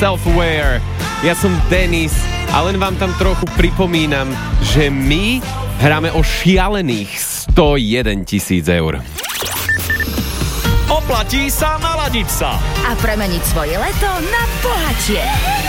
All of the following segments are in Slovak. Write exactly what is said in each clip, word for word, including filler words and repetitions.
Self-Aware. Ja som Denis a len vám tam trochu pripomínam, že my hráme o šialených sto jeden tisíc eur. Oplatí sa naladiť sa a premeniť svoje leto na bohatšie.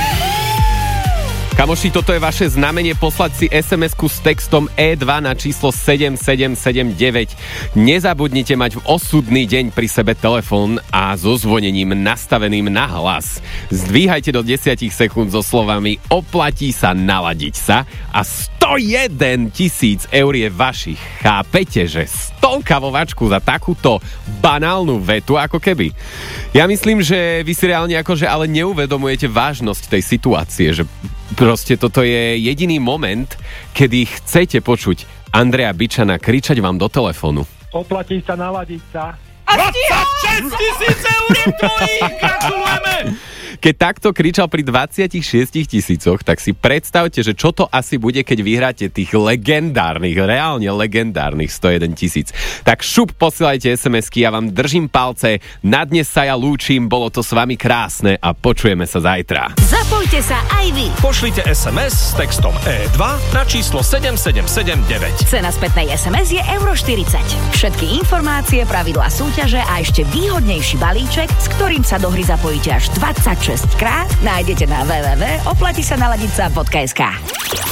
Kamoši, toto je vaše znamenie, poslať si es em esku s textom é dva na číslo sedem sedem sedem deväť. Nezabudnite mať v osudný deň pri sebe telefón a so zvonením nastaveným na hlas. Zdvíhajte do desať sekúnd so slovami oplatí sa naladiť sa a sto jeden tisíc eur je vašich. Chápete, že stovka vo vačku za takúto banálnu vetu ako keby? Ja myslím, že vy si reálne akože ale neuvedomujete vážnosť tej situácie, že proste toto je jediný moment, kedy chcete počuť Andreja Bičana kričať vám do telefónu. Oplatí sa naladiť sa. dvadsaťšesť tisíc eur je tvojich! Gratulujeme! Keď takto kričal pri dvadsaťšesť tisícoch, tak si predstavte, že čo to asi bude, keď vyhráte tých legendárnych, reálne legendárnych sto jeden tisíc. Tak šup, posielajte es em esky, ja vám držím palce, na dnes sa ja lúčim, bolo to s vami krásne a počujeme sa zajtra. Zapojte sa aj vy. Pošlite es em es s textom é dva na číslo sedem sedem sedem deväť. Cena spätnej es em es je euro štyridsať. Všetky informácie, pravidlá súťaže a ešte výhodnejší balíček, s ktorým sa do hry zapojíte až dvadsaťšesť krát, nájdete na w w w bodka oplatí sa naladiť sa bodka es ká.